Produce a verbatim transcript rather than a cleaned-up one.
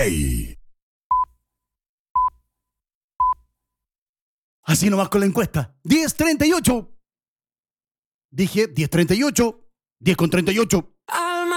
Así nomás con la encuesta. diez treinta y ocho. Dije diez treinta y ocho. diez con treinta y ocho.